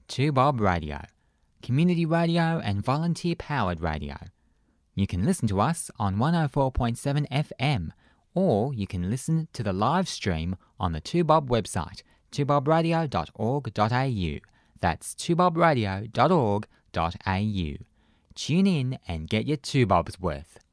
2 Bob Radio, community radio and volunteer-powered radio. You can listen to us on 104.7 FM, or you can listen to the live stream on the 2Bob website, 2bobradio.org.au. That's 2bobradio.org.au. Tune in and get your 2 Bobs worth.